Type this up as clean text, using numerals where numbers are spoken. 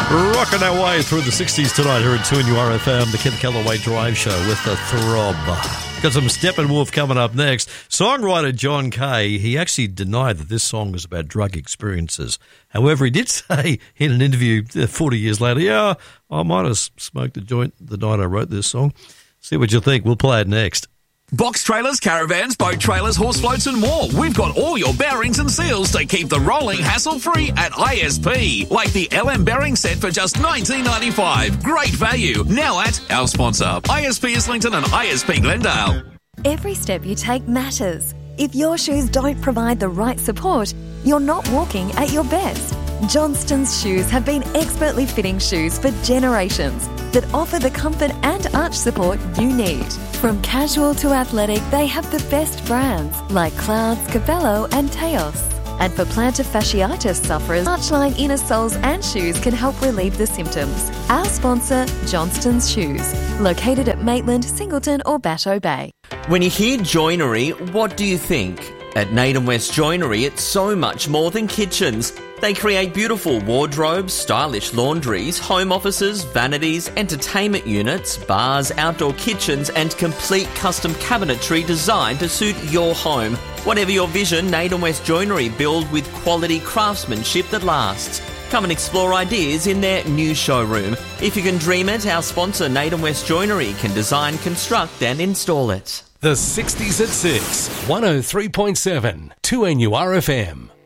Rocking our way through the 60s tonight here at 2NURFM, the Ken Callaway Drive Show with the Throb. Got some Steppenwolf coming up next. Songwriter John Kay, he actually denied that this song was about drug experiences. However, he did say in an interview 40 years later, yeah, I might have smoked a joint the night I wrote this song. See what you think. We'll play it next. Box trailers, caravans, boat trailers, horse floats and more. We've got all your bearings and seals to keep the rolling hassle-free at ISP. Like the LM bearing set for just $19.95. Great value. Now at our sponsor, ISP Islington and ISP Glendale. Every step you take matters. If your shoes don't provide the right support, you're not walking at your best. Johnston's Shoes have been expertly fitting shoes for generations that offer the comfort and arch support you need. From casual to athletic, they have the best brands like Clouds, Cabello and Teos. And for plantar fasciitis sufferers, archline inner soles and shoes can help relieve the symptoms. Our sponsor, Johnston's Shoes, located at Maitland, Singleton or Batteau Bay. When you hear joinery, what do you think? At Naden West Joinery, it's so much more than kitchens. They create beautiful wardrobes, stylish laundries, home offices, vanities, entertainment units, bars, outdoor kitchens, and complete custom cabinetry designed to suit your home. Whatever your vision, Naden West Joinery build with quality craftsmanship that lasts. Come and explore ideas in their new showroom. If you can dream it, our sponsor Naden West Joinery can design, construct and install it. The 60s at 6, 103.7, 2NURFM.